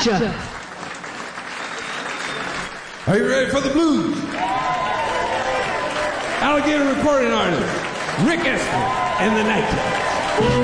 Gotcha. Are you ready for the blues? Alligator recording artist, Rick Esper and the Night Cats.